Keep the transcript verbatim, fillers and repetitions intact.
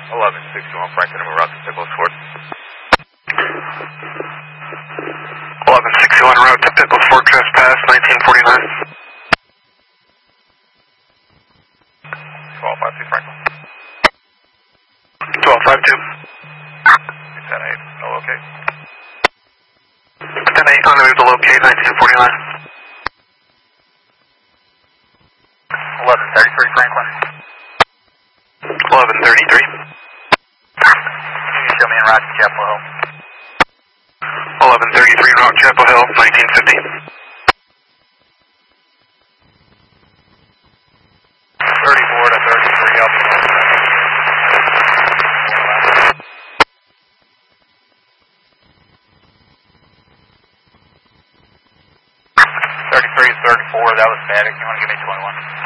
eleven sixty-one Franklin, and we're out to Pickles Ford. eleven sixty-one route to Pickles Ford, trespass, nineteen forty-nine. twelve five two Franklin. twelve five two. ten eight, no locate. ten eight, on the move to locate, nineteen forty-nine. eleven thirty-three Franklin. eleven thirty-three. Can you show me en route to Chapel Hill? eleven thirty-three, route Chapel Hill, nineteen fifty. thirty-four to thirty-three, up. thirty-three to thirty-four, that was static. You want to give me twenty-one?